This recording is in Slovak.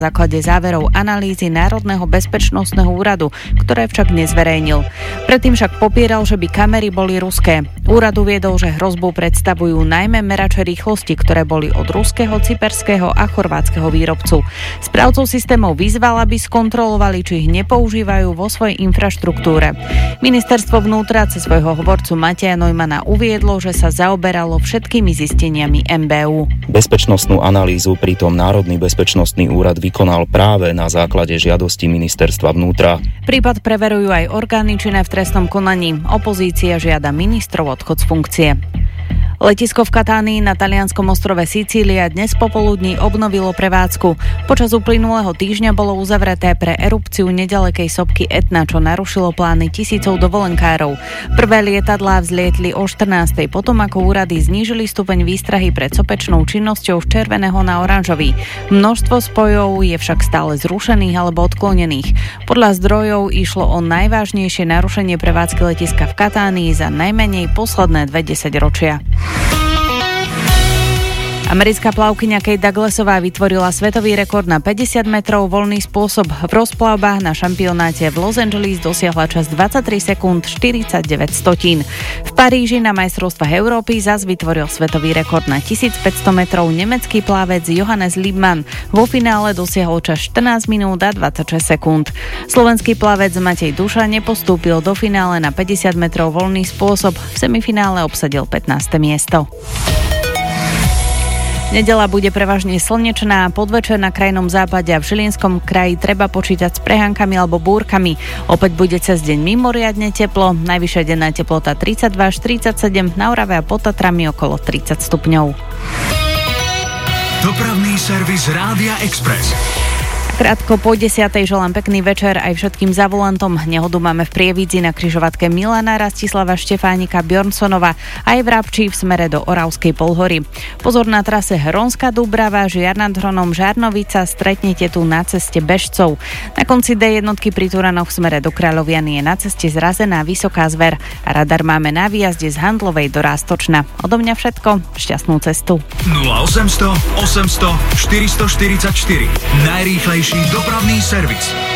na základe záverov analýzy Národného bezpečnostného úradu, ktoré však nezverejnil. Predtým však popieral, že by kamery boli ruské. Úrad uviedol, že hrozbu predstavujú najmä merače rýchlosti, ktoré boli od ruského, cyperského a chorvátskeho výrobcu. Správcov systémov vyzval, aby skontrolovali, či ich nepoužívajú vo svojej infraštruktúre. Ministerstvo vnútra cez svojho hovorcu Mateja Neumana uviedlo, že sa zaoberalo všetkými zisteniami MBÚ. Bezpečnostnú analýzu pritom Národný bezpečnostný úrad vykonal práve na základe žiadosti Ministerstva vnútra. Prípad preverujú aj orgány činné v trestnom konaní. Opozícia žiada ministrov odchod z funkcie. Letisko v Katánii na talianskom ostrove Sicília dnes popoludní obnovilo prevádzku. Počas uplynulého týždňa bolo uzavreté pre erupciu nedalekej sopky Etna, čo narušilo plány tisícov dovolenkárov. Prvé lietadlá vzlietli o 14:00, potom ako úrady znížili stupeň výstrahy pred sopečnou činnosťou z červeného na oranžový. Množstvo spojov je však stále zrušených alebo odklonených. Podľa zdrojov išlo o najvážnejšie narušenie prevádzky letiska v Katánii za najmenej posledné 20 ročia. Americká plavkyňa Kate Douglasová vytvorila svetový rekord na 50 metrov voľný spôsob. V rozplavbách na šampionáte v Los Angeles dosiahla čas 23 sekúnd 49 stotín. V Paríži na majstrovstvách Európy zas vytvoril svetový rekord na 1500 metrov nemecký plavec Johannes Liebmann. Vo finále dosiahol čas 14 minút a 26 sekúnd. Slovenský plavec Matej Duša nepostúpil do finále na 50 metrov voľný spôsob. V semifinále obsadil 15. miesto. Nedeľa bude prevažne slnečná, podvečer na krajnom západe a v Žilinskom kraji treba počítať s prehánkami alebo búrkami. Opäť bude cez deň mimoriadne teplo, najvyššia denná teplota 32 až 37, na Orave a pod Tatrami okolo 30 stupňov. Dopravný servis Rádia Express. Krátko po 10:00 želám pekný večer aj všetkým za volantom. Nehodu máme v Prievidzi na križovatke Milana Rastislava Štefánika Bjornsonova aj v Rabči v smere do Oravskej Polhory. Pozor na trase Hronská Dúbrava, Žiar nad Hronom, Žarnovica, stretnete tu na ceste Bežcov. Na konci D1 pri Turanoch v smere do Kráľoviany je na ceste zrazená Vysoká Zver a radar máme na výjazde z Handlovej do Rástočna. Odo mňa všetko, šťastnú cestu. 0800 800 444 najrýchlejší dopravný servis.